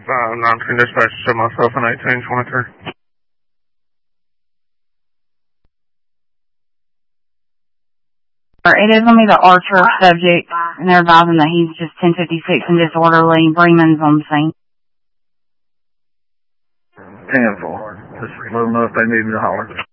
19 dispatch, show myself in 1823. It is going to be the Archer subject, and they're advising that he's just 1056 and disorderly. Breeman's on the scene. 10-4. Just let them know if they need me to holler.